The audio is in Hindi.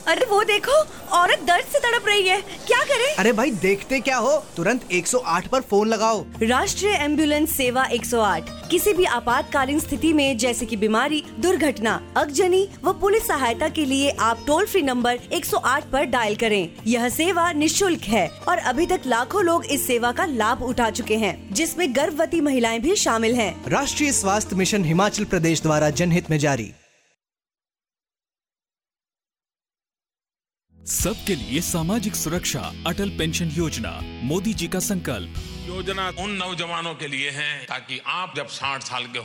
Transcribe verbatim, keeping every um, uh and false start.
अरे वो देखो, औरत दर्द से तड़प रही है, क्या करे? अरे भाई देखते क्या हो, तुरंत एक सौ आठ पर फोन लगाओ। राष्ट्रीय एम्बुलेंस सेवा एक सौ आठ किसी भी आपातकालीन स्थिति में जैसे कि बीमारी, दुर्घटना, अगजनी व पुलिस सहायता के लिए आप टोल फ्री नंबर एक सौ आठ पर डायल करें। यह सेवा निशुल्क है और अभी तक लाखों लोग इस सेवा का लाभ उठा चुके हैं, जिसमें गर्भवती महिलाएं भी शामिल हैं। राष्ट्रीय स्वास्थ्य मिशन हिमाचल प्रदेश द्वारा जनहित में जारी। सबके लिए सामाजिक सुरक्षा, अटल पेंशन योजना, मोदी जी का संकल्प। योजना उन नौजवानों के लिए है ताकि आप जब साठ साल के